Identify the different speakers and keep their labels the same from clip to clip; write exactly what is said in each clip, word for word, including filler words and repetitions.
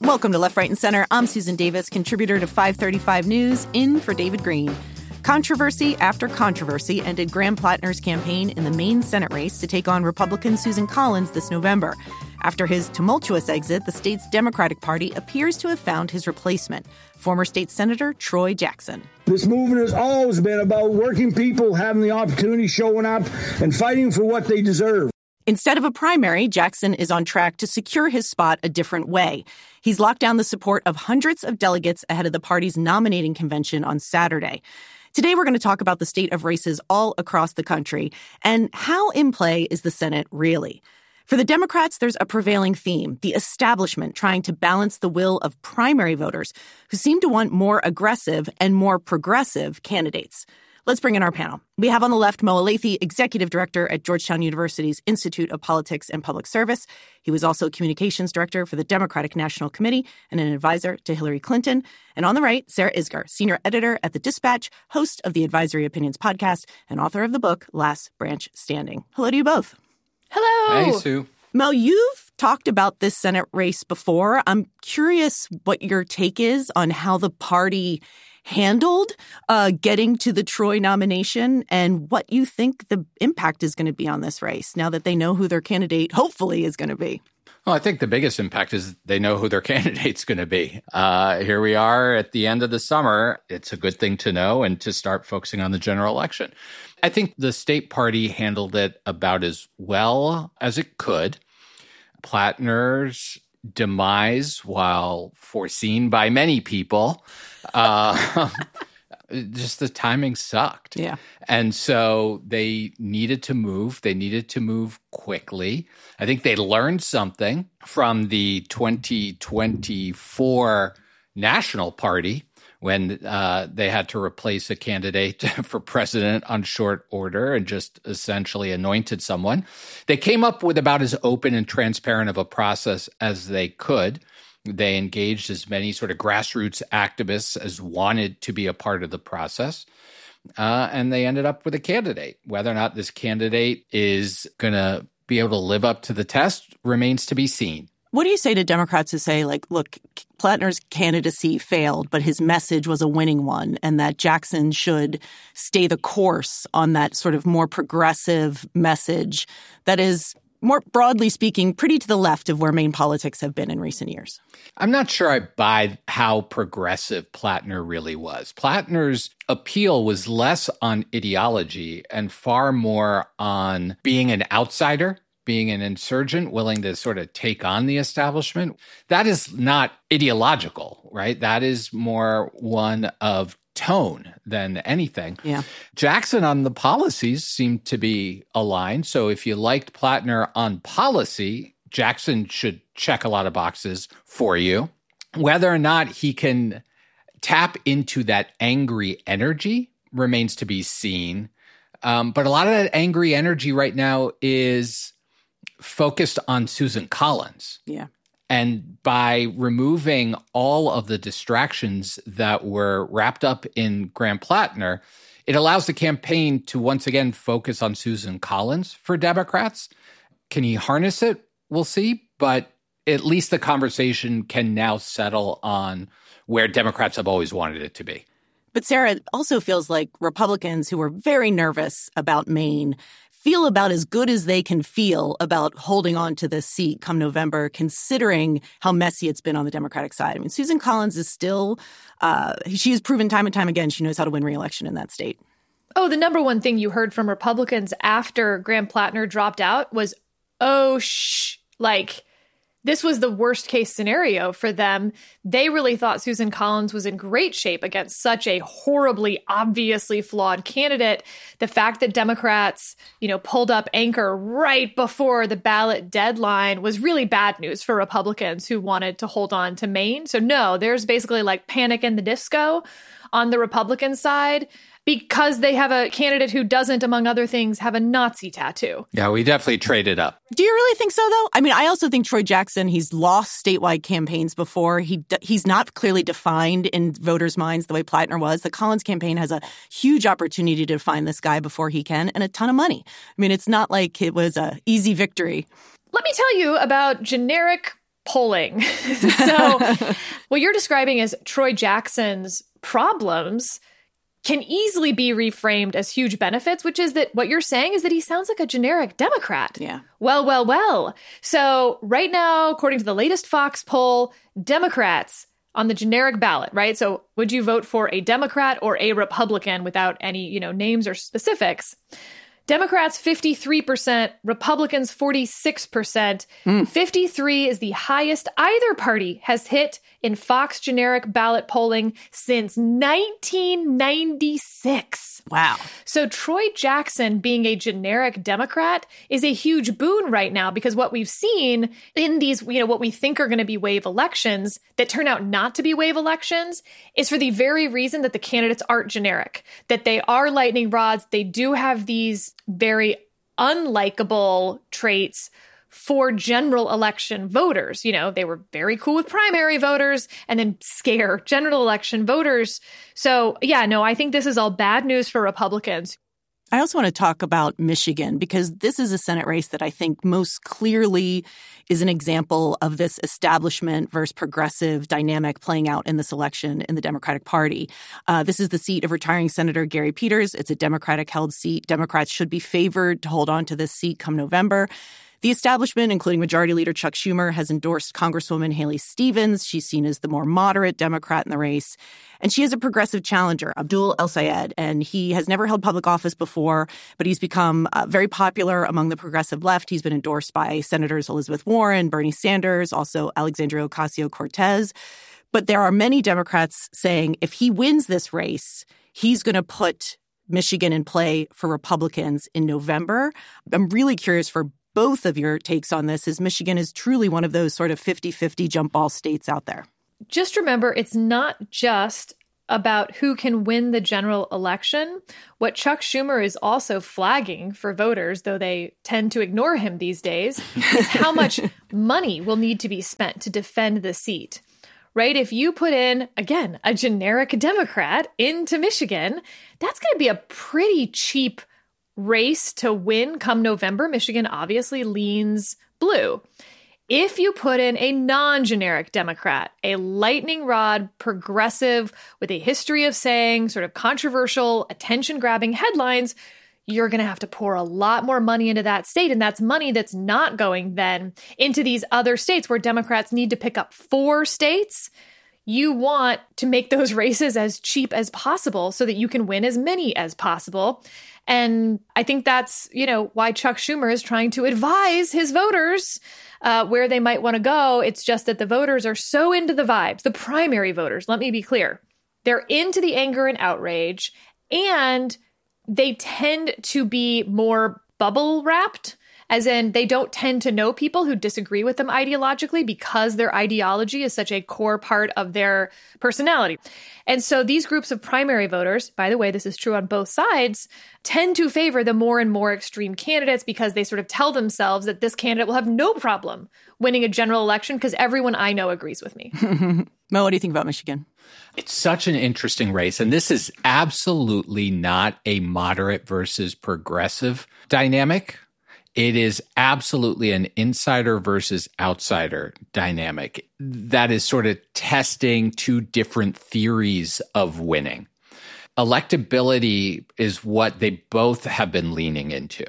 Speaker 1: Welcome to Left, Right, and Center. I'm Susan Davis, contributor to five thirty-five News, in for David Green. Controversy after controversy ended Graham Plattner's campaign in the Maine Senate race to take on Republican Susan Collins this November. After his tumultuous exit, the state's Democratic Party appears to have found his replacement, former state Senator Troy Jackson.
Speaker 2: This movement has always been about working people having the opportunity, showing up, and fighting for what they deserve.
Speaker 1: Instead of a primary, Jackson is on track to secure his spot a different way. He's locked down the support of hundreds of delegates ahead of the party's nominating convention on Saturday. Today, we're going to talk about the state of races all across the country and how in play is the Senate really. For the Democrats, there's a prevailing theme, the establishment trying to balance the will of primary voters who seem to want more aggressive and more progressive candidates. Let's bring in our panel. We have on the left Mo Elleithee, Executive Director at Georgetown University's Institute of Politics and Public Service. He was also Communications Director for the Democratic National Committee and an advisor to Hillary Clinton. And on the right, Sarah Isgur, Senior Editor at The Dispatch, host of the Advisory Opinions podcast, and author of the book Last Branch Standing. Hello to you both.
Speaker 3: Hello.
Speaker 4: Hey, Sue.
Speaker 1: Mo, you've talked about this Senate race before. I'm curious what your take is on how the party handled uh, getting to the Troy nomination and what you think the impact is going to be on this race now that they know who their candidate hopefully is going to be.
Speaker 4: Well, I think the biggest impact is they know who their candidate's going to be. Uh, here we are at the end of the summer. It's a good thing to know and to start focusing on the general election. I think the state party handled it about as well as it could. Plattner's demise, while foreseen by many people, uh, just the timing sucked.
Speaker 1: Yeah.
Speaker 4: And so they needed to move. They needed to move quickly. I think they learned something from the twenty twenty-four National Party when uh, they had to replace a candidate for president on short order and just essentially anointed someone. They came up with about as open and transparent of a process as they could. They engaged as many sort of grassroots activists as wanted to be a part of the process. Uh, and they ended up with a candidate. Whether or not this candidate is going to be able to live up to the test remains to be seen.
Speaker 1: What do you say to Democrats who say, like, look, Plattner's candidacy failed, but his message was a winning one, and that Jackson should stay the course on that sort of more progressive message that is, more broadly speaking, pretty to the left of where Maine politics have been in recent years?
Speaker 4: I'm not sure I buy how progressive Plattner really was. Plattner's appeal was less on ideology and far more on being an outsider, being an insurgent, willing to sort of take on the establishment. That is not ideological, right? That is more one of tone than anything.
Speaker 1: Yeah.
Speaker 4: Jackson on the policies seemed to be aligned. So if you liked Plattner on policy, Jackson should check a lot of boxes for you. Whether or not he can tap into that angry energy remains to be seen. Um, but a lot of that angry energy right now is focused on Susan Collins.
Speaker 1: Yeah.
Speaker 4: And by removing all of the distractions that were wrapped up in Graham Plattner, it allows the campaign to once again focus on Susan Collins for Democrats. Can he harness it? We'll see. But at least the conversation can now settle on where Democrats have always wanted it to be.
Speaker 1: But Sarah, it also feels like Republicans who were very nervous about Maine feel about as good as they can feel about holding on to this seat come November, considering how messy it's been on the Democratic side. I mean, Susan Collins is still, uh, she has proven time and time again she knows how to win re-election in that state.
Speaker 3: Oh, the number one thing you heard from Republicans after Graham Plattner dropped out was, oh, shh, like, this was the worst case scenario for them. They really thought Susan Collins was in great shape against such a horribly, obviously flawed candidate. The fact that Democrats, you know, pulled up anchor right before the ballot deadline was really bad news for Republicans who wanted to hold on to Maine. So no, there's basically like Panic in the Disco on the Republican side, because they have a candidate who doesn't, among other things, have a Nazi tattoo.
Speaker 4: Yeah, we definitely traded up.
Speaker 1: Do you really think so, though? I mean, I also think Troy Jackson, he's lost statewide campaigns before. He He's not clearly defined in voters' minds the way Plattner was. The Collins campaign has a huge opportunity to define this guy before he can, and a ton of money. I mean, it's not like it was an easy victory.
Speaker 3: Let me tell you about generic polling. So what you're describing as Troy Jackson's problems can easily be reframed as huge benefits, which is that what you're saying is that he sounds like a generic Democrat.
Speaker 1: Yeah.
Speaker 3: Well, well, well. So right now, according to the latest Fox poll, Democrats on the generic ballot, right? So would you vote for a Democrat or a Republican without any, you know, names or specifics? Democrats, fifty-three percent, Republicans, forty-six percent. Mm. fifty-three is the highest either party has hit in Fox generic ballot polling since nineteen ninety-six.
Speaker 1: Wow.
Speaker 3: So Troy Jackson being a generic Democrat is a huge boon right now, because what we've seen in these, you know, what we think are going to be wave elections that turn out not to be wave elections is for the very reason that the candidates aren't generic, that they are lightning rods. They do have these very unlikable traits for general election voters. You know, they were very cool with primary voters and then scare general election voters. So, yeah, no, I think this is all bad news for Republicans.
Speaker 1: I also want to talk about Michigan, because this is a Senate race that I think most clearly is an example of this establishment versus progressive dynamic playing out in this election in the Democratic Party. Uh, this is the seat of retiring Senator Gary Peters. It's a Democratic-held seat. Democrats should be favored to hold on to this seat come November. The establishment, including Majority Leader Chuck Schumer, has endorsed Congresswoman Haley Stevens. She's seen as the more moderate Democrat in the race. And she has a progressive challenger, Abdul El-Sayed. And he has never held public office before, but he's become uh, very popular among the progressive left. He's been endorsed by Senators Elizabeth Warren, Bernie Sanders, also Alexandria Ocasio-Cortez. But there are many Democrats saying if he wins this race, he's going to put Michigan in play for Republicans in November. I'm really curious for both of your takes on this, as Michigan is truly one of those sort of fifty-fifty jump ball states out there.
Speaker 3: Just remember, it's not just about who can win the general election. What Chuck Schumer is also flagging for voters, though they tend to ignore him these days, is how much money will need to be spent to defend the seat. Right? If you put in, again, a generic Democrat into Michigan, that's going to be a pretty cheap race to win come November. Michigan obviously leans blue. If you put in a non-generic Democrat, a lightning rod progressive with a history of saying sort of controversial, attention-grabbing headlines, you're going to have to pour a lot more money into that state. And that's money that's not going then into these other states where Democrats need to pick up four states. You want to make those races as cheap as possible so that you can win as many as possible. And I think that's, you know, why Chuck Schumer is trying to advise his voters uh, where they might want to go. It's just that the voters are so into the vibes, the primary voters, let me be clear. They're into the anger and outrage, and they tend to be more bubble wrapped, as in they don't tend to know people who disagree with them ideologically because their ideology is such a core part of their personality. And so these groups of primary voters, by the way, this is true on both sides, tend to favor the more and more extreme candidates because they sort of tell themselves that this candidate will have no problem winning a general election because everyone I know agrees with me.
Speaker 1: Mo, what do you think about Michigan?
Speaker 4: It's such an interesting race. And this is absolutely not a moderate versus progressive dynamic. It is absolutely an insider versus outsider dynamic that is sort of testing two different theories of winning. Electability is what they both have been leaning into.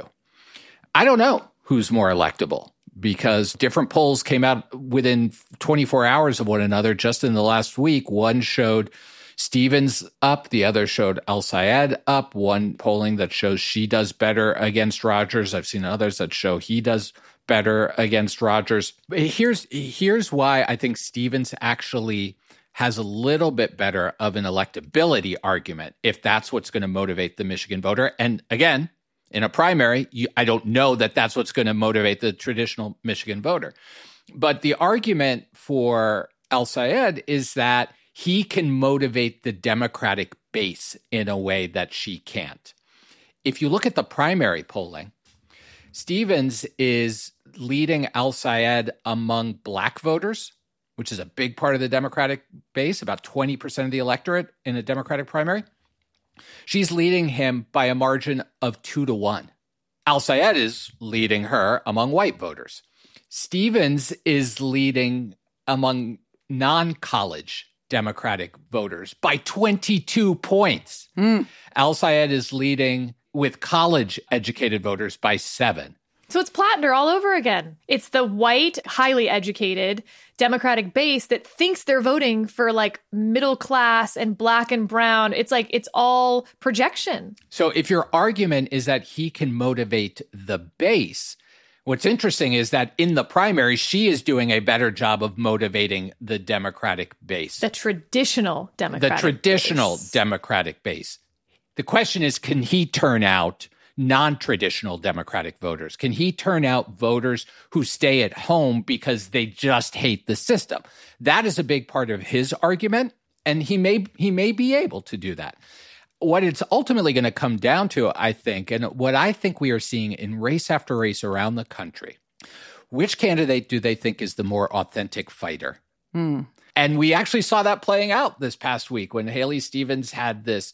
Speaker 4: I don't know who's more electable because different polls came out within twenty-four hours of one another just in the last week. One showed Stevens up, the other showed El-Sayed up. One polling that shows she does better against Rogers. I've seen others that show he does better against Rogers. But here's here's why I think Stevens actually has a little bit better of an electability argument, if that's what's going to motivate the Michigan voter. And again, in a primary, you, I don't know that that's what's going to motivate the traditional Michigan voter. But the argument for El-Sayed is that he can motivate the Democratic base in a way that she can't. If you look at the primary polling, Stevens is leading El-Sayed among Black voters, which is a big part of the Democratic base, about twenty percent of the electorate in a Democratic primary. She's leading him by a margin of two to one. El-Sayed is leading her among white voters. Stevens is leading among non-college Democratic voters by twenty-two points. Mm. El-Sayed is leading with college-educated voters by seven.
Speaker 3: So it's Plattner all over again. It's the white, highly educated Democratic base that thinks they're voting for like middle class and black and brown. It's like it's all projection.
Speaker 4: So if your argument is that he can motivate the base, what's interesting is that in the primary, she is doing a better job of motivating the Democratic base.
Speaker 3: The traditional Democratic
Speaker 4: The traditional
Speaker 3: base.
Speaker 4: Democratic base. The question is, can he turn out non-traditional Democratic voters? Can he turn out voters who stay at home because they just hate the system? That is a big part of his argument, and he may he may be able to do that. What it's ultimately going to come down to, I think, and what I think we are seeing in race after race around the country, which candidate do they think is the more authentic fighter? Mm. And we actually saw that playing out this past week when Haley Stevens had this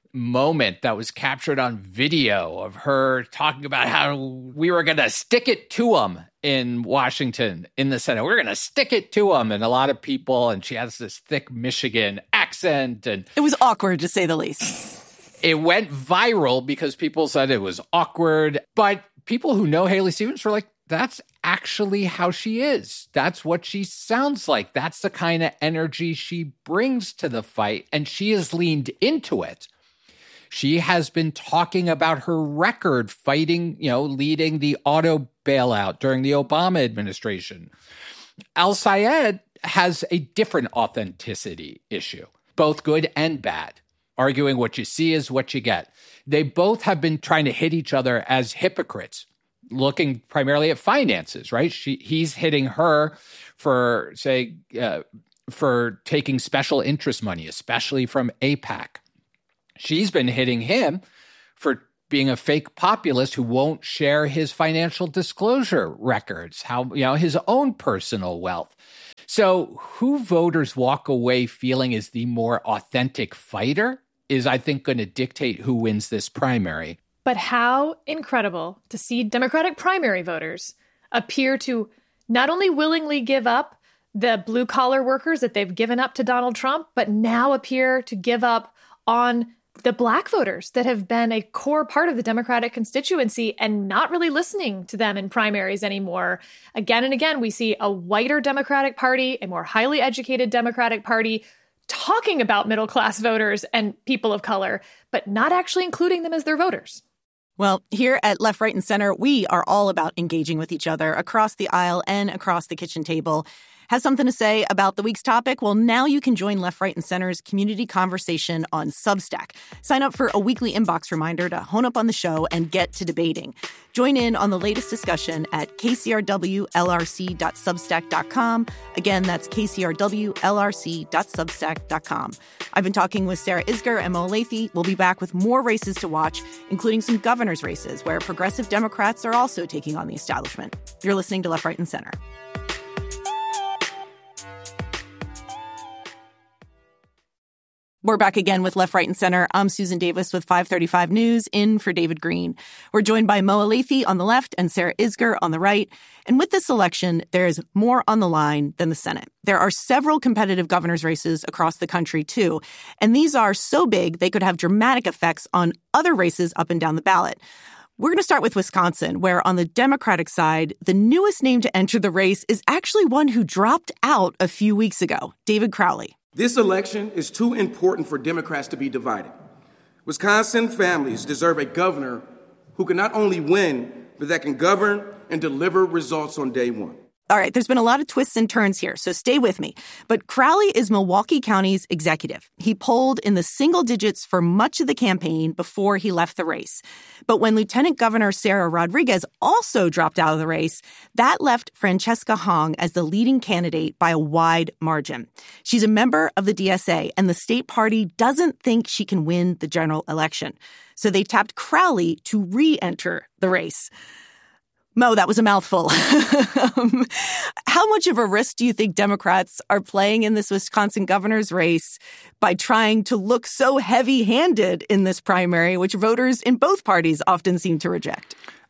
Speaker 4: moment that was captured on video of her talking about how we were going to stick it to them in Washington in the Senate. We're going to stick it to them. And a lot of people, and she has this thick Michigan accent. And
Speaker 1: it was awkward, to say the least.
Speaker 4: It went viral because people said it was awkward. But people who know Haley Stevens were like, that's actually how she is. That's what she sounds like. That's the kind of energy she brings to the fight. And she has leaned into it. She has been talking about her record fighting, you know, leading the auto bailout during the Obama administration. El-Sayed has a different authenticity issue, both good and bad, arguing what you see is what you get. They both have been trying to hit each other as hypocrites, looking primarily at finances, right? She, he's hitting her for, say, uh, for taking special interest money, especially from AIPAC. She's been hitting him for being a fake populist who won't share his financial disclosure records, how, you know, his own personal wealth. So who voters walk away feeling is the more authentic fighter is, I think, going to dictate who wins this primary.
Speaker 3: But how incredible to see Democratic primary voters appear to not only willingly give up the blue-collar workers that they've given up to Donald Trump, but now appear to give up on the black voters that have been a core part of the Democratic constituency and not really listening to them in primaries anymore. Again and again, we see a whiter Democratic Party, a more highly educated Democratic Party talking about middle-class voters and people of color, but not actually including them as their voters.
Speaker 1: Well, here at Left, Right, and Center, we are all about engaging with each other across the aisle and across the kitchen table. Has something to say about the week's topic? Well, now you can join Left, Right, and Center's community conversation on Substack. Sign up for a weekly inbox reminder to hone up on the show and get to debating. Join in on the latest discussion at k c r w l r c dot substack dot com. Again, that's k c r w l r c dot substack dot com. I've been talking with Sarah Isgur and Mo Elleithee. We'll be back with more races to watch, including some governor's races where progressive Democrats are also taking on the establishment. You're listening to Left, Right, and Center. We're back again with Left, Right, and Center. I'm Susan Davis with five thirty-five News, in for David Green. We're joined by Mo Elleithee on the left and Sarah Isgur on the right. And with this election, there's more on the line than the Senate. There are several competitive governor's races across the country, too. And these are so big, they could have dramatic effects on other races up and down the ballot. We're going to start with Wisconsin, where on the Democratic side, the newest name to enter the race is actually one who dropped out a few weeks ago, David Crowley.
Speaker 5: This election is too important for Democrats to be divided. Wisconsin families deserve a governor who can not only win, but that can govern and deliver results on day one.
Speaker 1: All right, there's been a lot of twists and turns here, so stay with me. But Crowley is Milwaukee County's executive. He polled in the single digits for much of the campaign before he left the race. But when Lieutenant Governor Sarah Rodriguez also dropped out of the race, that left Francesca Hong as the leading candidate by a wide margin. She's a member of the D S A, and the state party doesn't think she can win the general election. So they tapped Crowley to re-enter the race. Mo, that was a mouthful. um, how much of a risk do you think Democrats are playing in this Wisconsin governor's race by trying to look so heavy-handed in this primary, which voters in both parties often seem to reject?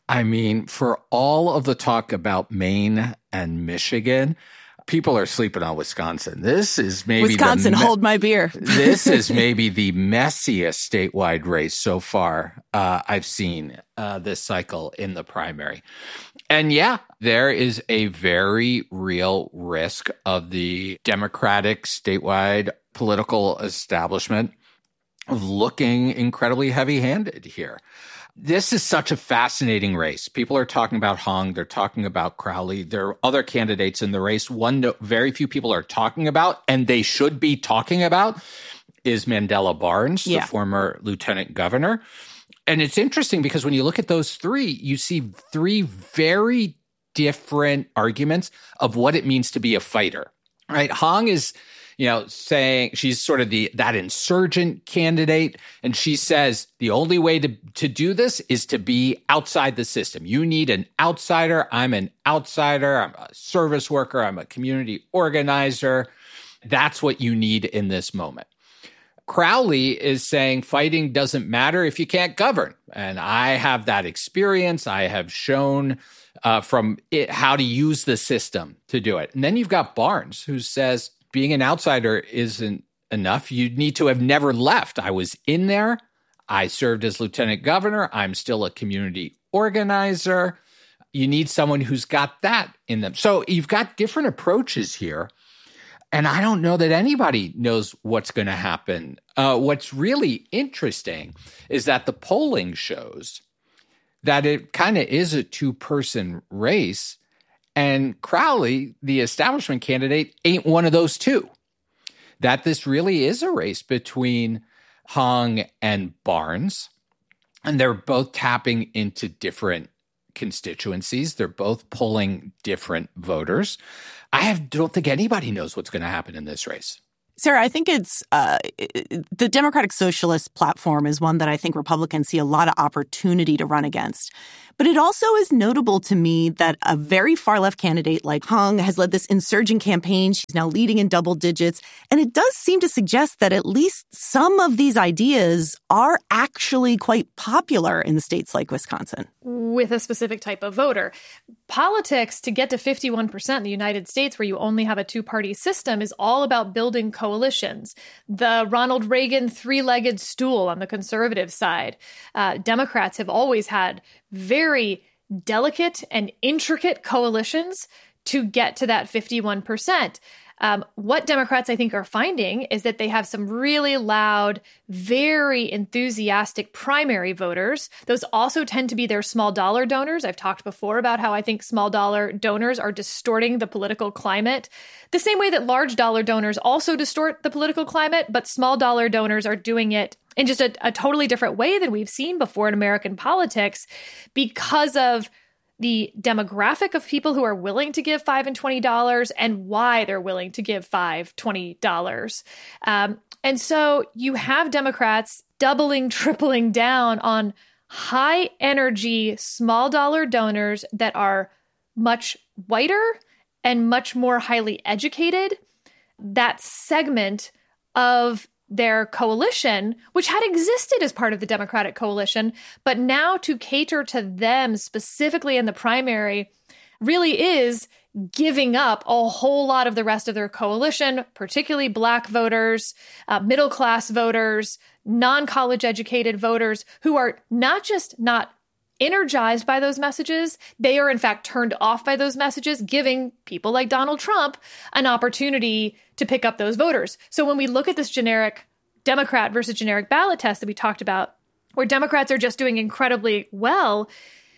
Speaker 4: I mean, for all of the talk about Maine and Michigan, people are sleeping on Wisconsin. This is maybe
Speaker 1: Wisconsin,
Speaker 4: the me-
Speaker 1: hold my beer.
Speaker 4: This is maybe the messiest statewide race so far uh, I've seen uh, this cycle in the primary. And yeah, there is a very real risk of the Democratic statewide political establishment of looking incredibly heavy-handed here. This is such a fascinating race. People are talking about Hong. They're talking about Crowley. There are other candidates in the race. One no, very few people are talking about, and they should be talking about, is Mandela Barnes, yeah. the former lieutenant governor. And it's interesting because when you look at those three, you see three very different arguments of what it means to be a fighter, right? Hong is, you know, saying she's sort of the that insurgent candidate. And she says the only way to, to do this is to be outside the system. You need an outsider. I'm an outsider. I'm a service worker. I'm a community organizer. That's what you need in this moment. Crowley is saying fighting doesn't matter if you can't govern. And I have that experience. I have shown uh, from it how to use the system to do it. And then you've got Barnes, who says being an outsider isn't enough. You need to have never left. I was in there. I served as lieutenant governor. I'm still a community organizer. You need someone who's got that in them. So you've got different approaches here. And I don't know that anybody knows what's going to happen. Uh, what's really interesting is that the polling shows that it kind of is a two-person race. And Crowley, the establishment candidate, ain't one of those two. That this really is a race between Hong and Barnes. And they're both tapping into different constituencies. They're both pulling different voters. I have, don't think anybody knows what's going to happen in this race.
Speaker 1: Sarah, I think it's uh, the Democratic Socialist platform is one that I think Republicans see a lot of opportunity to run against. But it also is notable to me that a very far-left candidate like Hong has led this insurgent campaign. She's now leading in double digits. And it does seem to suggest that at least some of these ideas are actually quite popular in states like Wisconsin.
Speaker 3: With a specific type of voter. Politics, to get to fifty-one percent in the United States, where you only have a two-party system, is all about building coalitions. The Ronald Reagan three-legged stool on the conservative side. Uh, Democrats have always had very delicate and intricate coalitions to get to that fifty-one percent. Um, what Democrats, I think, are finding is that they have some really loud, very enthusiastic primary voters. Those also tend to be their small dollar donors. I've talked before about how I think small dollar donors are distorting the political climate, the same way that large dollar donors also distort the political climate, but small dollar donors are doing it in just a, a totally different way than we've seen before in American politics because of the demographic of people who are willing to give five and twenty dollars and why they're willing to give five, twenty dollars. Um, and so you have Democrats doubling, tripling down on high energy, small dollar donors that are much whiter and much more highly educated. That segment of their coalition, which had existed as part of the Democratic coalition, but now to cater to them specifically in the primary really is giving up a whole lot of the rest of their coalition, particularly Black voters, uh, middle-class voters, non-college educated voters who are not just not energized by those messages, they are in fact turned off by those messages, giving people like Donald Trump an opportunity to pick up those voters. So when we look at this generic Democrat versus generic ballot test that we talked about, where Democrats are just doing incredibly well,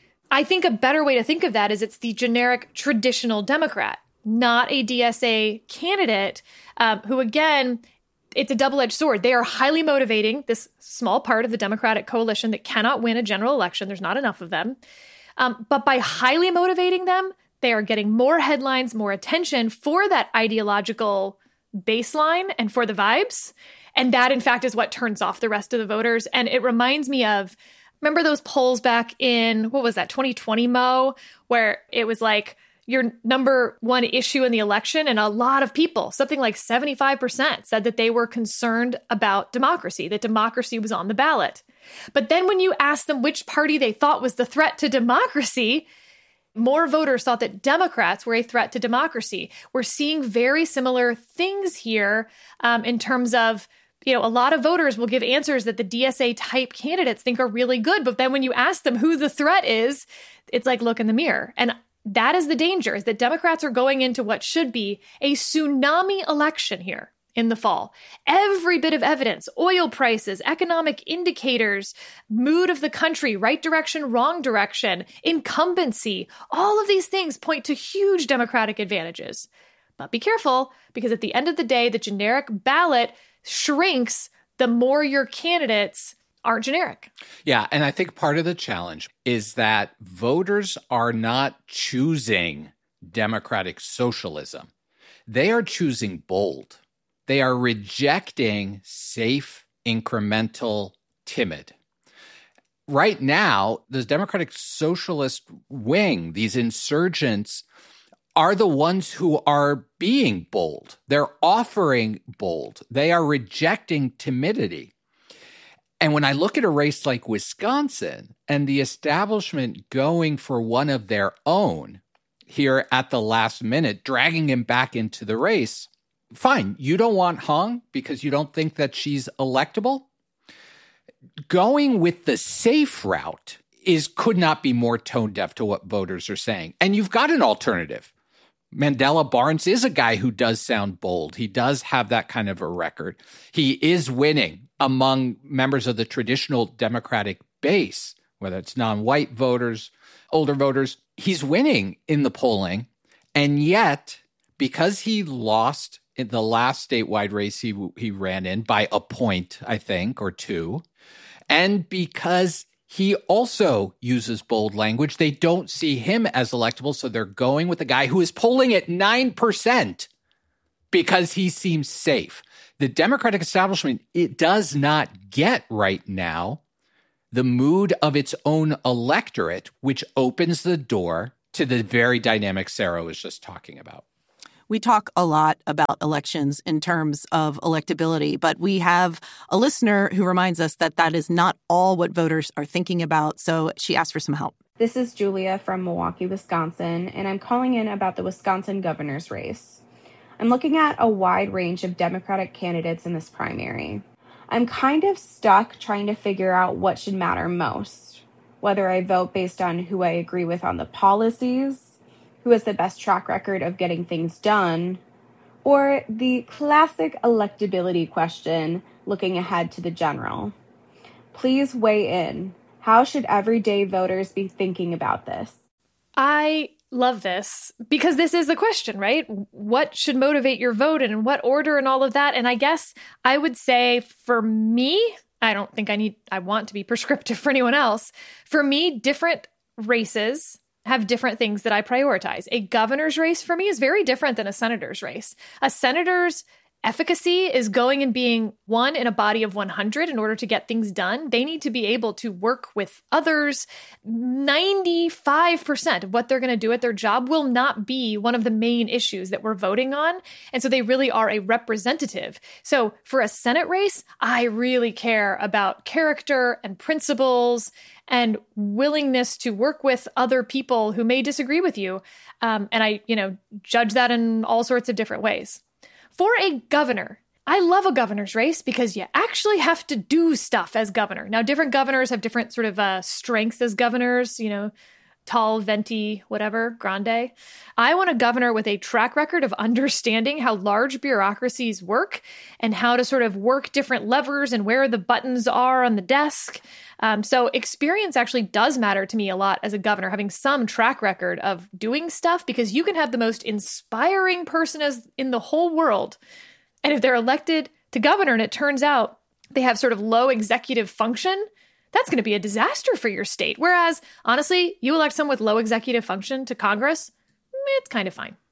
Speaker 3: I think a better way to think of that is it's the generic traditional Democrat, not a D S A candidate um, who, again, it's a double-edged sword. They are highly motivating this small part of the Democratic coalition that cannot win a general election. There's not enough of them. Um, but by highly motivating them, they are getting more headlines, more attention for that ideological baseline and for the vibes. And that, in fact, is what turns off the rest of the voters. And it reminds me of, remember those polls back in, what was that, twenty twenty, Mo, where it was like, your number one issue in the election, and a lot of people, something like seventy-five percent, said that they were concerned about democracy, that democracy was on the ballot. But then when you ask them which party they thought was the threat to democracy, more voters thought that Democrats were a threat to democracy. We're seeing very similar things here um, in terms of, you know, a lot of voters will give answers that the D S A type candidates think are really good. But then when you ask them who the threat is, it's like, look in the mirror. And that is the danger, is that Democrats are going into what should be a tsunami election here in the fall. Every bit of evidence, oil prices, economic indicators, mood of the country, right direction, wrong direction, incumbency, all of these things point to huge Democratic advantages. But be careful, because at the end of the day, the generic ballot shrinks the more your candidates aren't generic.
Speaker 4: Yeah, and I think part of the challenge is that voters are not choosing democratic socialism. They are choosing bold. They are rejecting safe, incremental, timid. Right now, the Democratic Socialist wing, these insurgents, are the ones who are being bold. They're offering bold. They are rejecting timidity. And when I look at a race like Wisconsin and the establishment going for one of their own here at the last minute, dragging him back into the race, fine, you don't want Hong because you don't think that she's electable. Going with the safe route is could not be more tone deaf to what voters are saying. And you've got an alternative. Mandela Barnes is a guy who does sound bold. He does have that kind of a record. He is winning among members of the traditional Democratic base, whether it's non-white voters, older voters. He's winning in the polling. And yet, because he lost in the last statewide race he he ran in by a point, I think, or two, and because he also uses bold language, they don't see him as electable, so they're going with a guy who is polling at nine percent because he seems safe. The Democratic establishment, it does not get right now the mood of its own electorate, which opens the door to the very dynamic Sarah was just talking about.
Speaker 1: We talk a lot about elections in terms of electability, but we have a listener who reminds us that that is not all what voters are thinking about. So she asked for some help.
Speaker 6: This is Julia from Milwaukee, Wisconsin, and I'm calling in about the Wisconsin governor's race. I'm looking at a wide range of Democratic candidates in this primary. I'm kind of stuck trying to figure out what should matter most, whether I vote based on who I agree with on the policies, who has the best track record of getting things done, or the classic electability question looking ahead to the general. Please weigh in. How should everyday voters be thinking about this?
Speaker 3: I love this because this is the question, right? What should motivate your vote and in what order and all of that? And I guess I would say for me, I don't think I need, I want to be prescriptive for anyone else. For me, different races have different things that I prioritize. A governor's race for me is very different than a senator's race. A senator's efficacy is going and being one in a body of one hundred in order to get things done. They need to be able to work with others. ninety-five percent of what they're going to do at their job will not be one of the main issues that we're voting on. And so they really are a representative. So for a Senate race, I really care about character and principles and willingness to work with other people who may disagree with you. Um, and I, you know, judge that in all sorts of different ways. For a governor, I love a governor's race because you actually have to do stuff as governor. Now, different governors have different sort of uh, strengths as governors, you know, tall, venti, whatever, grande. I want a governor with a track record of understanding how large bureaucracies work and how to sort of work different levers and where the buttons are on the desk. Um, so experience actually does matter to me a lot as a governor, having some track record of doing stuff, because you can have the most inspiring person as in the whole world. And if they're elected to governor and it turns out they have sort of low executive function, that's going to be a disaster for your state. Whereas, honestly, you elect someone with low executive function to Congress, it's kind of fine.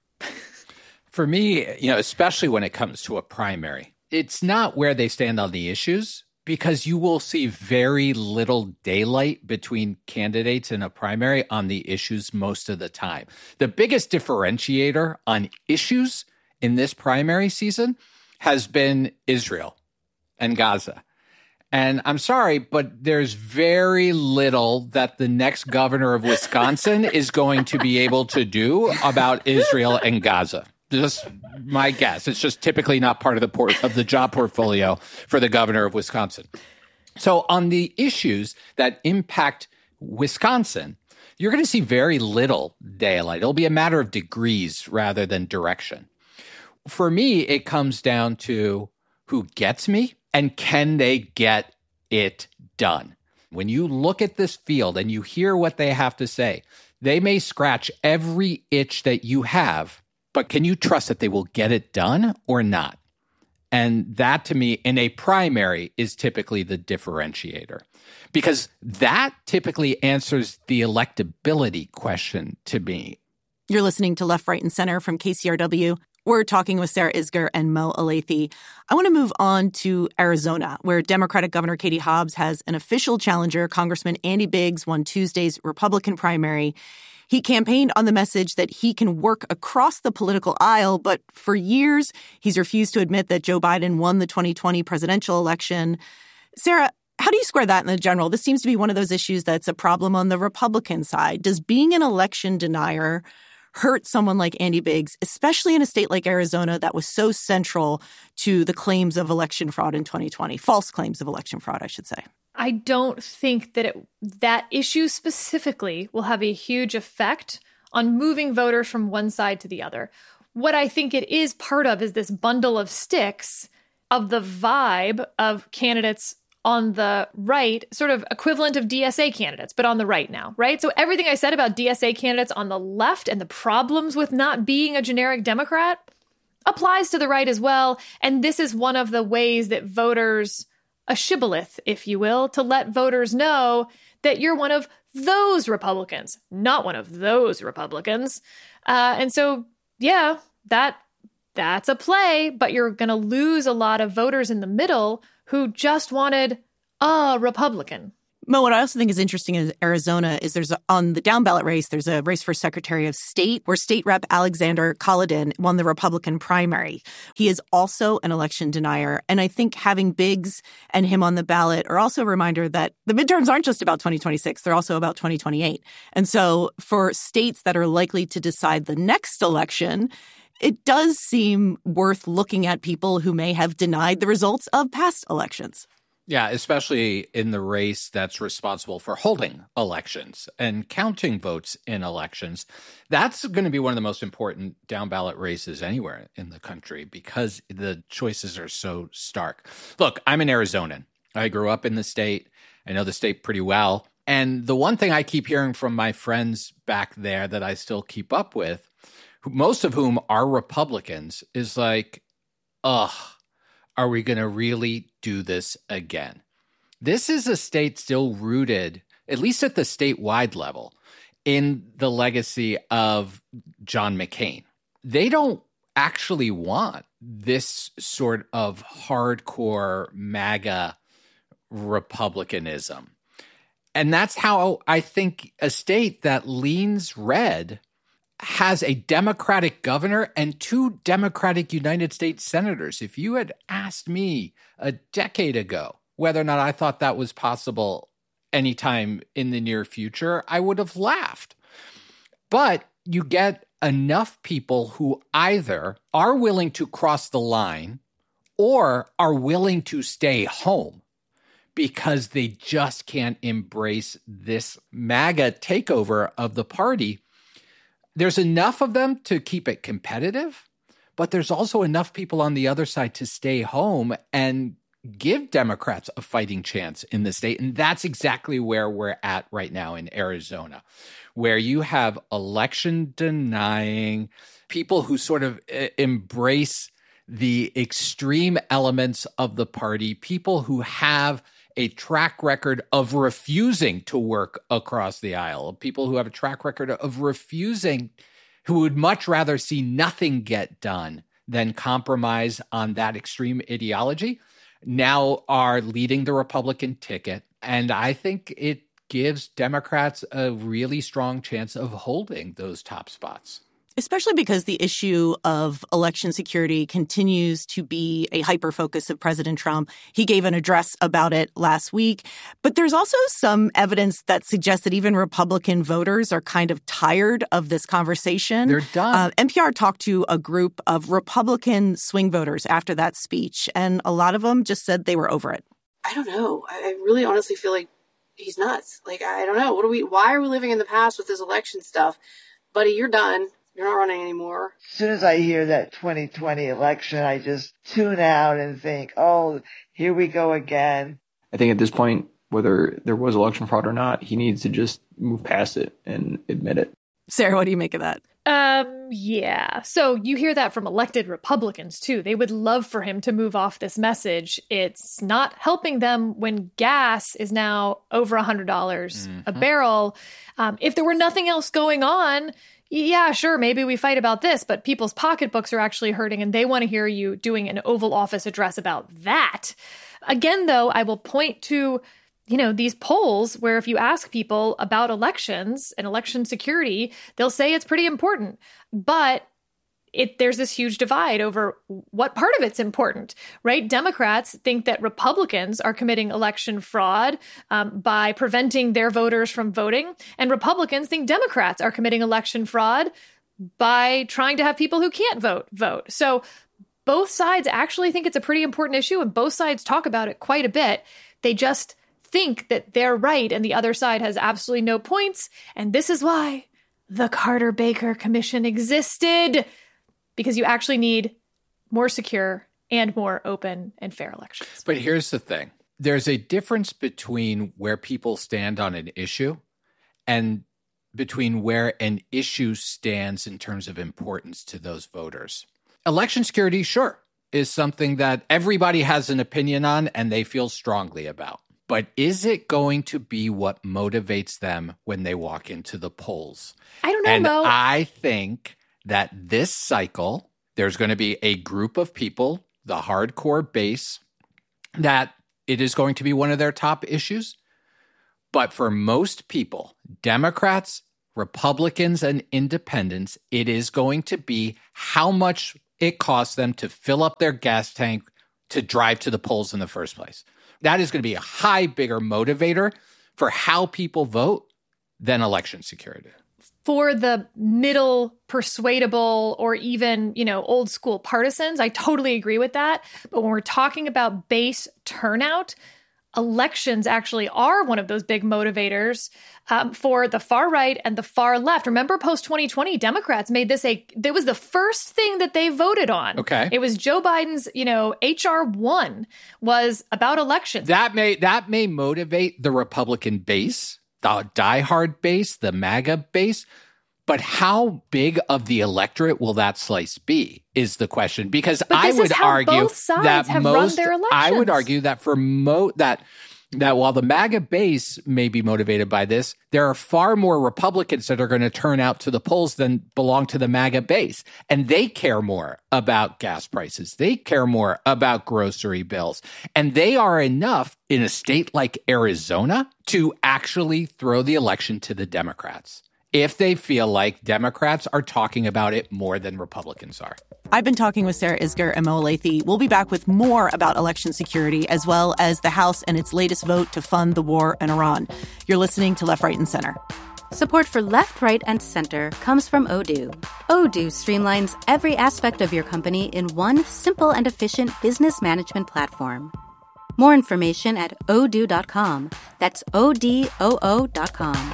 Speaker 4: For me, you know, especially when it comes to a primary, it's not where they stand on the issues, because you will see very little daylight between candidates in a primary on the issues most of the time. The biggest differentiator on issues in this primary season has been Israel and Gaza. And I'm sorry, but there's very little that the next governor of Wisconsin is going to be able to do about Israel and Gaza. Just my guess. It's just typically not part of the port of the job portfolio for the governor of Wisconsin. So on the issues that impact Wisconsin, you're going to see very little daylight. It'll be a matter of degrees rather than direction. For me, it comes down to who gets me and can they get it done. When you look at this field and you hear what they have to say, they may scratch every itch that you have, but can you trust that they will get it done or not? And that, to me, in a primary is typically the differentiator, because that typically answers the electability question to me.
Speaker 1: You're listening to Left, Right, and Center from K C R W. We're talking with Sarah Isgur and Mo Elleithee. I want to move on to Arizona, where Democratic Governor Katie Hobbs has an official challenger. Congressman Andy Biggs won Tuesday's Republican primary. He campaigned on the message that he can work across the political aisle, but for years, he's refused to admit that Joe Biden won the twenty twenty presidential election. Sarah, how do you square that in the general? This seems to be one of those issues that's a problem on the Republican side. Does being an election denier hurt someone like Andy Biggs, especially in a state like Arizona that was so central to the claims of election fraud in twenty twenty, false claims of election fraud, I should say?
Speaker 3: I don't think that it, that issue specifically will have a huge effect on moving voters from one side to the other. What I think it is part of is this bundle of sticks of the vibe of candidates on the right, sort of equivalent of D S A candidates, but on the right now, right? So everything I said about D S A candidates on the left and the problems with not being a generic Democrat applies to the right as well. And this is one of the ways that voters, a shibboleth, if you will, to let voters know that you're one of those Republicans, not one of those Republicans. Uh, and so, yeah, that that's a play, but you're going to lose a lot of voters in the middle who just wanted a Republican.
Speaker 1: Mo, what I also think is interesting in Arizona is there's a, on the down ballot race, there's a race for Secretary of State where State Rep Alexander Collodin won the Republican primary. He is also an election denier. And I think having Biggs and him on the ballot are also a reminder that the midterms aren't just about twenty twenty-six. They're also about twenty twenty-eight. And so for states that are likely to decide the next election, it does seem worth looking at people who may have denied the results of past elections.
Speaker 4: Yeah, especially in the race that's responsible for holding elections and counting votes in elections. That's going to be one of the most important down ballot races anywhere in the country because the choices are so stark. Look, I'm an Arizonan. I grew up in the state. I know the state pretty well. And the one thing I keep hearing from my friends back there that I still keep up with, most of whom are Republicans, is like, ugh, are we going to really do this again? This is a state still rooted, at least at the statewide level, in the legacy of John McCain. They don't actually want this sort of hardcore MAGA Republicanism. And that's how I think a state that leans red has a Democratic governor and two Democratic United States senators. If you had asked me a decade ago whether or not I thought that was possible anytime in the near future, I would have laughed. But you get enough people who either are willing to cross the line or are willing to stay home because they just can't embrace this MAGA takeover of the party. There's enough of them to keep it competitive, but there's also enough people on the other side to stay home and give Democrats a fighting chance in the state. And that's exactly where we're at right now in Arizona, where you have election denying people who sort of embrace the extreme elements of the party, people who have a track record of refusing to work across the aisle, people who have a track record of refusing, who would much rather see nothing get done than compromise on that extreme ideology, now are leading the Republican ticket. And I think it gives Democrats a really strong chance of holding those top spots.
Speaker 1: Especially because the issue of election security continues to be a hyper-focus of President Trump. He gave an address about it last week. But there's also some evidence that suggests that even Republican voters are kind of tired of this conversation.
Speaker 4: They're done.
Speaker 1: Uh, N P R talked to a group of Republican swing voters after that speech, and a lot of them just said they were over it.
Speaker 7: I don't know. I, I really honestly feel like he's nuts. Like, I don't know. What are we, why are we living in the past with this election stuff? Buddy, you're done. You're not running anymore.
Speaker 8: As soon as I hear that twenty twenty election, I just tune out and think, oh, here we go again.
Speaker 9: I think at this point, whether there was election fraud or not, he needs to just move past it and admit it.
Speaker 1: Sarah, what do you make of that?
Speaker 3: Um, yeah. So you hear that from elected Republicans, too. They would love for him to move off this message. It's not helping them when gas is now over one hundred dollars mm-hmm. a barrel. Um, if there were nothing else going on, yeah, sure, maybe we fight about this, but people's pocketbooks are actually hurting and they want to hear you doing an Oval Office address about that. Again, though, I will point to, you know, these polls where if you ask people about elections and election security, they'll say it's pretty important. But it there's this huge divide over what part of it's important, right? Democrats think that Republicans are committing election fraud um, by preventing their voters from voting. And Republicans think Democrats are committing election fraud by trying to have people who can't vote, vote. So both sides actually think it's a pretty important issue, and both sides talk about it quite a bit. They just think that they're right and the other side has absolutely no points. And this is why the Carter Baker Commission existed. Because you actually need more secure and more open and fair elections.
Speaker 4: But here's the thing. There's a difference between where people stand on an issue and between where an issue stands in terms of importance to those voters. Election security, sure, is something that everybody has an opinion on and they feel strongly about. But is it going to be what motivates them when they walk into the polls?
Speaker 3: I don't know,
Speaker 4: and
Speaker 3: Mo.
Speaker 4: I think that this cycle, there's going to be a group of people, the hardcore base, that it is going to be one of their top issues. But for most people, Democrats, Republicans, and independents, it is going to be how much it costs them to fill up their gas tank to drive to the polls in the first place. That is going to be a high, bigger motivator for how people vote than election security.
Speaker 3: For the middle persuadable or even, you know, old school partisans, I totally agree with that. But when we're talking about base turnout, elections actually are one of those big motivators um, for the far right and the far left. Remember, post twenty twenty, Democrats made this a, it was the first thing that they voted on.
Speaker 4: Okay.
Speaker 3: It was Joe Biden's, you know, H R one was about elections.
Speaker 4: That may, that may motivate the Republican base, the diehard base, the MAGA base. But how big of the electorate will that slice be is the question. Because
Speaker 3: but
Speaker 4: I would argue that
Speaker 3: have
Speaker 4: most,
Speaker 3: run their
Speaker 4: I would argue that for mo that that while the MAGA base may be motivated by this, there are far more Republicans that are going to turn out to the polls than belong to the MAGA base. And they care more about gas prices. They care more about grocery bills. And they are enough in a state like Arizona to actually throw the election to the Democrats, if they feel like Democrats are talking about it more than Republicans are.
Speaker 1: I've been talking with Sarah Isgur and Mo Elleithee. We'll be back with more about election security, as well as the House and its latest vote to fund the war in Iran. You're listening to Left, Right, and Center.
Speaker 10: Support for Left, Right, and Center comes from Odoo. Odoo streamlines every aspect of your company in one simple and efficient business management platform. More information at odoo dot com. That's O D O O dot com.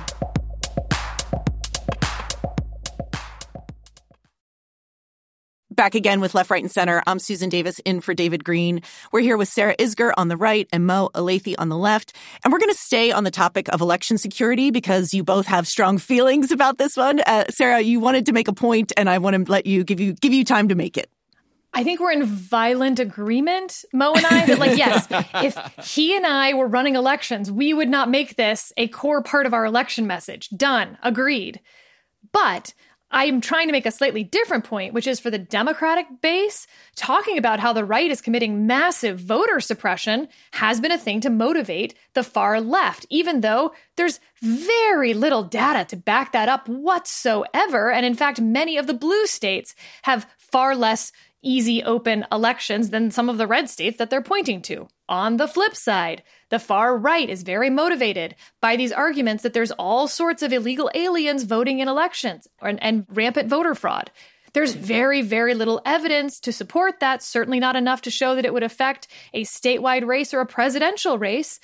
Speaker 1: Back again with Left, Right, and Center. I'm Susan Davis in for David Green. We're here with Sarah Isgur on the right and Mo Elleithee on the left. And we're going to stay on the topic of election security because you both have strong feelings about this one. Uh, Sarah, you wanted to make a point, and I want to let you give you give you time to make it.
Speaker 3: I think we're in violent agreement, Mo and I, that like, yes, if he and I were running elections, we would not make this a core part of our election message. Done. Agreed. But I'm trying to make a slightly different point, which is for the Democratic base, talking about how the right is committing massive voter suppression has been a thing to motivate the far left, even though there's very little data to back that up whatsoever. And in fact, many of the blue states have far less easy, open elections than some of the red states that they're pointing to. On the flip side, the far right is very motivated by these arguments that there's all sorts of illegal aliens voting in elections and, and rampant voter fraud. There's very, very little evidence to support that, certainly not enough to show that it would affect a statewide race or a presidential race,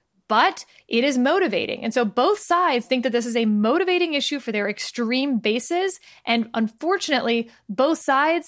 Speaker 3: but it is motivating. And so both sides think that this is a motivating issue for their extreme bases. And unfortunately, both sides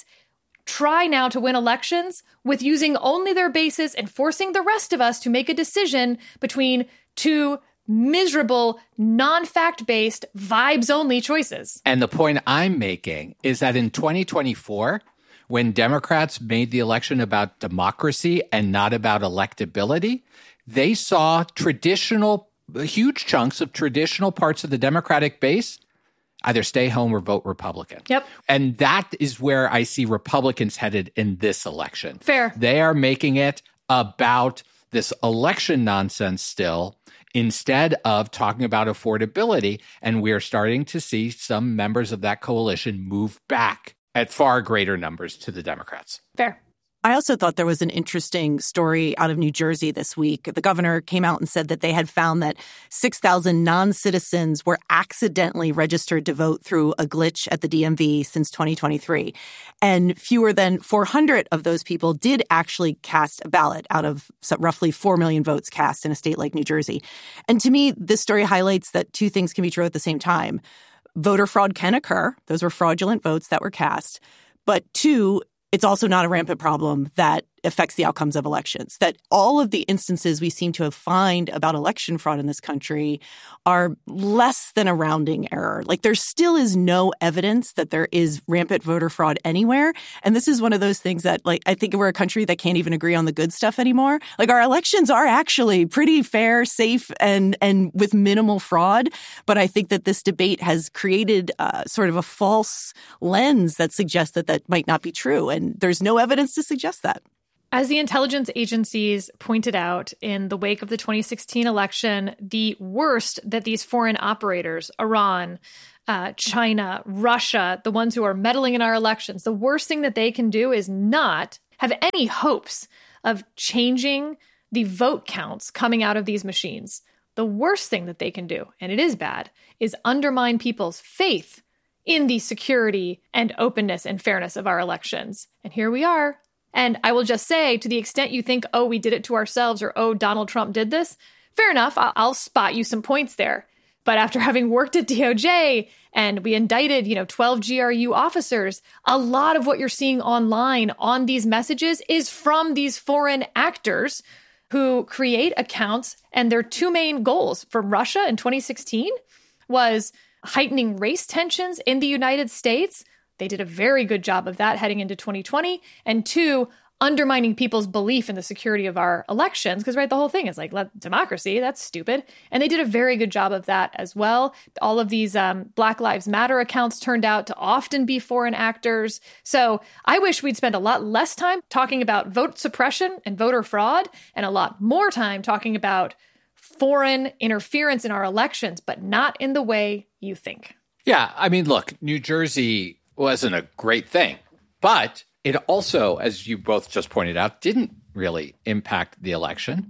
Speaker 3: try now to win elections with using only their bases and forcing the rest of us to make a decision between two miserable, non-fact-based, vibes-only choices.
Speaker 4: And the point I'm making is that in twenty twenty-four, when Democrats made the election about democracy and not about electability, they saw traditional, huge chunks of traditional parts of the Democratic base either stay home or vote Republican.
Speaker 3: Yep.
Speaker 4: And that is where I see Republicans headed in this election.
Speaker 3: Fair.
Speaker 4: They are making it about this election nonsense still instead of talking about affordability. And we're starting to see some members of that coalition move back at far greater numbers to the Democrats.
Speaker 3: Fair.
Speaker 1: I also thought there was an interesting story out of New Jersey this week. The governor came out and said that they had found that six thousand non-citizens were accidentally registered to vote through a glitch at the D M V since twenty twenty-three. And fewer than four hundred of those people did actually cast a ballot out of roughly four million votes cast in a state like New Jersey. And to me, this story highlights that two things can be true at the same time. Voter fraud can occur. Those were fraudulent votes that were cast. But two, it's also not a rampant problem that affects the outcomes of elections, that all of the instances we seem to have find about election fraud in this country are less than a rounding error. Like there still is no evidence that there is rampant voter fraud anywhere. And this is one of those things that, like, I think we're a country that can't even agree on the good stuff anymore. Like our elections are actually pretty fair, safe, and and with minimal fraud. But I think that this debate has created uh, sort of a false lens that suggests that that might not be true. And there's no evidence to suggest that.
Speaker 3: As the intelligence agencies pointed out in the wake of the twenty sixteen election, the worst that these foreign operators, Iran, uh, China, Russia, the ones who are meddling in our elections, the worst thing that they can do is not have any hopes of changing the vote counts coming out of these machines. The worst thing that they can do, and it is bad, is undermine people's faith in the security and openness and fairness of our elections. And here we are. And I will just say, to the extent you think, oh, we did it to ourselves, or, oh, Donald Trump did this, fair enough, I'll, I'll spot you some points there. But after having worked at D O J and we indicted, you know, twelve G R U officers, a lot of what you're seeing online on these messages is from these foreign actors who create accounts. And their two main goals from Russia in twenty sixteen was heightening race tensions in the United States. They did a very good job of that heading into twenty twenty. And two, undermining people's belief in the security of our elections. Because, right, the whole thing is like, let, democracy, that's stupid. And they did a very good job of that as well. All of these um, Black Lives Matter accounts turned out to often be foreign actors. So I wish we'd spend a lot less time talking about vote suppression and voter fraud and a lot more time talking about foreign interference in our elections, but not in the way you think.
Speaker 4: Yeah, I mean, look, New Jersey wasn't a great thing, but it also, as you both just pointed out, didn't really impact the election.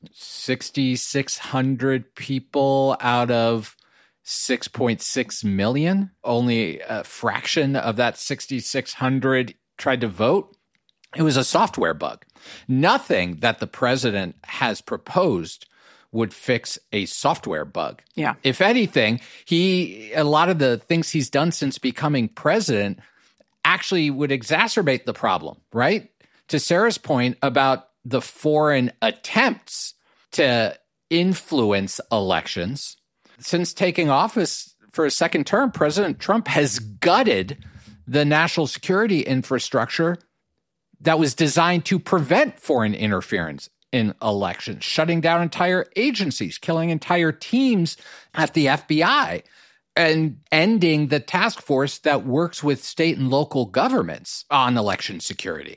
Speaker 4: six thousand six hundred people out of six point six million, only a fraction of that six thousand six hundred tried to vote. It was a software bug. Nothing that the president has proposed would fix a software bug.
Speaker 1: Yeah.
Speaker 4: If anything, he a lot of the things he's done since becoming president actually would exacerbate the problem, right? To Sarah's point about the foreign attempts to influence elections, since taking office for a second term, President Trump has gutted the national security infrastructure that was designed to prevent foreign interference in elections, shutting down entire agencies, killing entire teams at the F B I. and ending the task force that works with state and local governments on election security.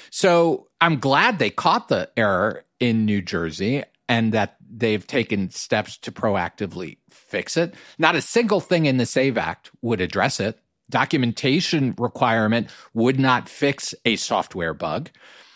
Speaker 4: So I'm glad they caught the error in New Jersey and that they've taken steps to proactively fix it. Not a single thing in the SAVE Act would address it. Documentation requirement would not fix a software bug.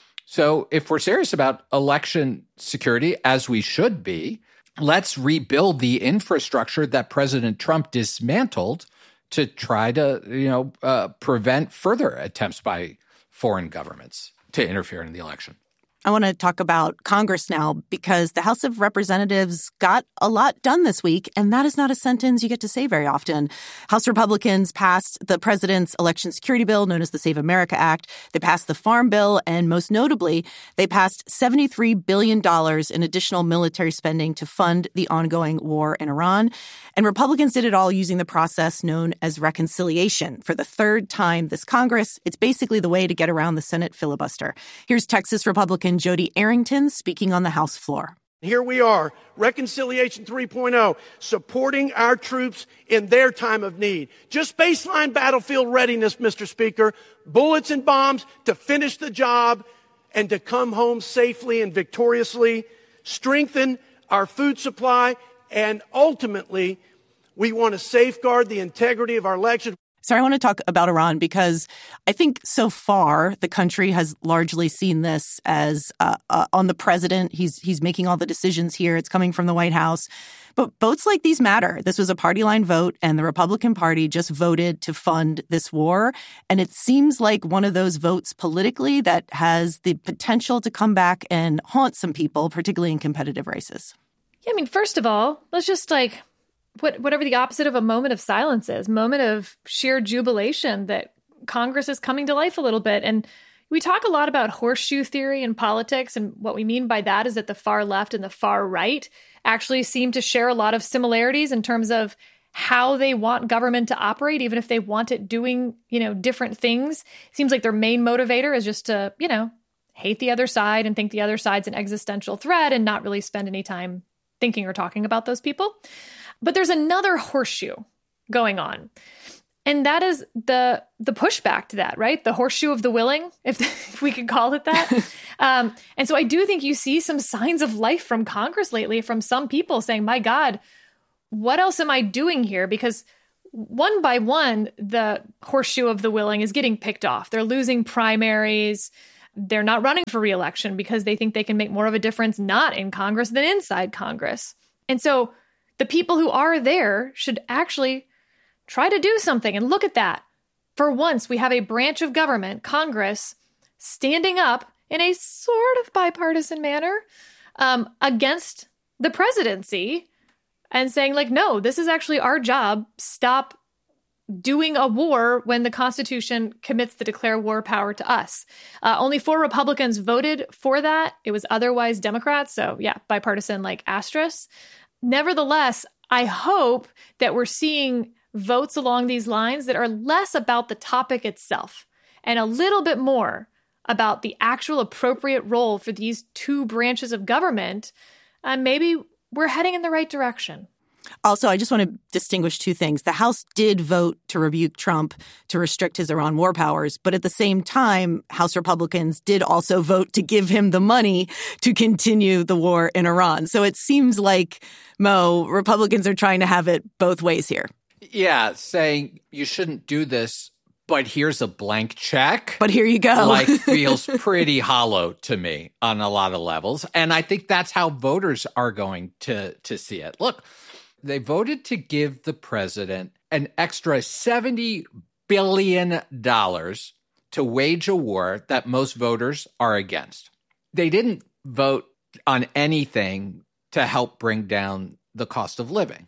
Speaker 4: So if we're serious about election security, as we should be, let's rebuild the infrastructure that President Trump dismantled to try to, you know, uh, prevent further attempts by foreign governments to interfere in the election.
Speaker 1: I want to talk about Congress now because the House of Representatives got a lot done this week, and that is not a sentence you get to say very often. House Republicans passed the president's election security bill, known as the Save America Act. They passed the Farm Bill, and most notably, they passed seventy-three billion dollars in additional military spending to fund the ongoing war in Iran. And Republicans did it all using the process known as reconciliation. For the third time this Congress, it's basically the way to get around the Senate filibuster. Here's Texas Republican Jody Arrington speaking on the House floor.
Speaker 11: Here we are, Reconciliation three point oh, supporting our troops in their time of need. Just baseline battlefield readiness, Mister Speaker, bullets and bombs to finish the job and to come home safely and victoriously, strengthen our food supply, and ultimately, we want to safeguard the integrity of our election.
Speaker 1: So I want to talk about Iran because I think so far the country has largely seen this as uh, uh, on the president. He's he's making all the decisions here. It's coming from the White House. But votes like these matter. This was a party line vote, and the Republican Party just voted to fund this war. And it seems like one of those votes politically that has the potential to come back and haunt some people, particularly in competitive races.
Speaker 3: Yeah, I mean, first of all, let's just like What, whatever the opposite of a moment of silence is, moment of sheer jubilation that Congress is coming to life a little bit. And we talk a lot about horseshoe theory in politics. And what we mean by that is that the far left and the far right actually seem to share a lot of similarities in terms of how they want government to operate, even if they want it doing, you know, different things. It seems like their main motivator is just to, you know, hate the other side and think the other side's an existential threat and not really spend any time thinking or talking about those people. But there's another horseshoe going on. And that is the the pushback to that, right? The horseshoe of the willing, if, if we could call it that. um, and so I do think you see some signs of life from Congress lately, from some people saying, my God, what else am I doing here? Because one by one, the horseshoe of the willing is getting picked off. They're losing primaries. They're not running for re-election because they think they can make more of a difference not in Congress than inside Congress. And so the people who are there should actually try to do something. And look at that. For once, we have a branch of government, Congress, standing up in a sort of bipartisan manner um, against the presidency and saying, like, no, this is actually our job. Stop doing a war when the Constitution commits to declare war power to us. Uh, only four Republicans voted for that. It was otherwise Democrats. So yeah, bipartisan like asterisk. Nevertheless, I hope that we're seeing votes along these lines that are less about the topic itself and a little bit more about the actual appropriate role for these two branches of government. And maybe we're heading in the right direction.
Speaker 1: Also, I just want to distinguish two things. The House did vote to rebuke Trump to restrict his Iran war powers. But at the same time, House Republicans did also vote to give him the money to continue the war in Iran. So it seems like, Mo, Republicans are trying to have it both ways here.
Speaker 4: Yeah, saying you shouldn't do this, but here's a blank check.
Speaker 1: But here you go.
Speaker 4: Like feels pretty hollow to me on a lot of levels. And I think that's how voters are going to, to see it. Look, they voted to give the president an extra seventy billion dollars to wage a war that most voters are against. They didn't vote on anything to help bring down the cost of living.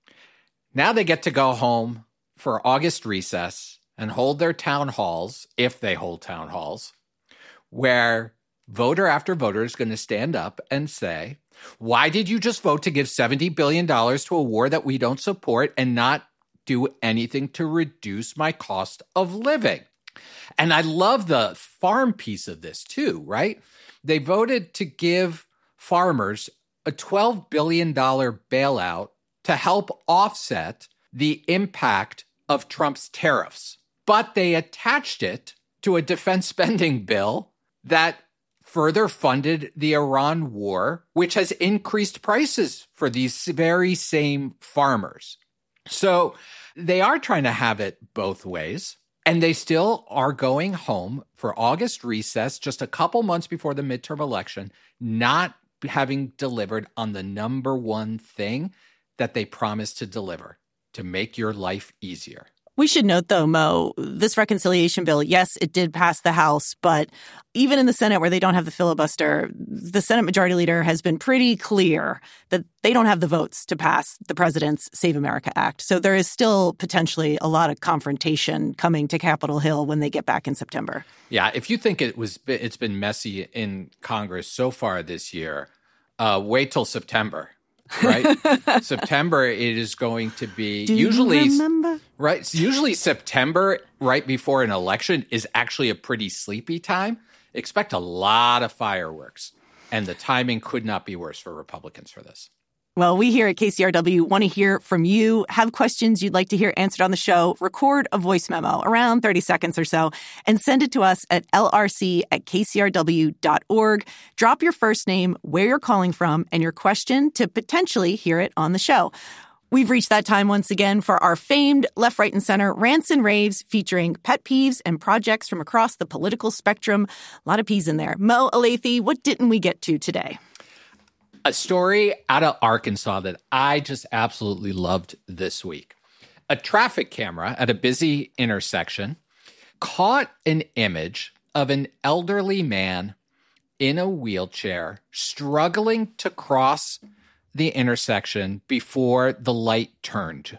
Speaker 4: Now they get to go home for August recess and hold their town halls, if they hold town halls, where voter after voter is going to stand up and say, why did you just vote to give seventy billion dollars to a war that we don't support and not do anything to reduce my cost of living? And I love the farm piece of this too, right? They voted to give farmers a twelve billion dollars bailout to help offset the impact of Trump's tariffs. But they attached it to a defense spending bill that further funded the Iran war, which has increased prices for these very same farmers. So they are trying to have it both ways. And they still are going home for August recess, just a couple months before the midterm election, not having delivered on the number one thing that they promised to deliver, to make your life easier.
Speaker 1: We should note, though, Mo, this reconciliation bill, yes, it did pass the House, but even in the Senate where they don't have the filibuster, the Senate Majority Leader has been pretty clear that they don't have the votes to pass the president's Save America Act. So there is still potentially a lot of confrontation coming to Capitol Hill when they get back in September.
Speaker 4: Yeah, if you think it was, it's been messy in Congress so far this year, uh, wait till September. Right? September, it is going to be
Speaker 1: Do
Speaker 4: usually
Speaker 1: you remember?
Speaker 4: Right. Usually September, right before an election, is actually a pretty sleepy time. Expect a lot of fireworks, and the timing could not be worse for Republicans for this.
Speaker 1: Well, we here at K C R W want to hear from you. Have questions you'd like to hear answered on the show? Record a voice memo, around thirty seconds or so, and send it to us at L R C at K C R W dot org. Drop your first name, where you're calling from, and your question to potentially hear it on the show. We've reached that time once again for our famed Left, Right, and Center rants and raves featuring pet peeves and projects from across the political spectrum. A lot of peas in there. Mo Elleithee, what didn't we get to today?
Speaker 4: A story out of Arkansas that I just absolutely loved this week. A traffic camera at a busy intersection caught an image of an elderly man in a wheelchair struggling to cross the intersection before the light turned.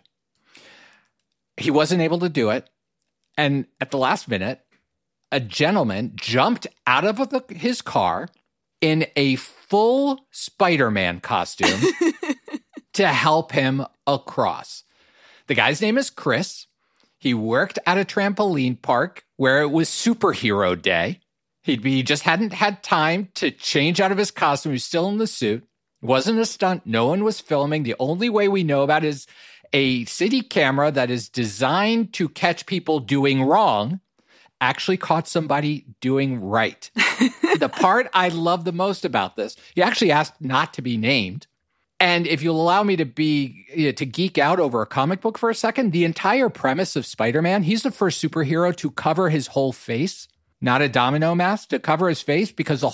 Speaker 4: He wasn't able to do it. And at the last minute, a gentleman jumped out of the, his car in a full Spider-Man costume to help him across. The guy's name is Chris. He worked at a trampoline park where it was superhero day. He'd be, he just hadn't had time to change out of his costume. He was still in the suit. It wasn't a stunt. No one was filming. The only way we know about it is a city camera that is designed to catch people doing wrong actually caught somebody doing right. The part I love the most about this, he actually asked not to be named. And if you'll allow me to be, you know, to geek out over a comic book for a second, the entire premise of Spider-Man, he's the first superhero to cover his whole face, not a domino mask, to cover his face, because the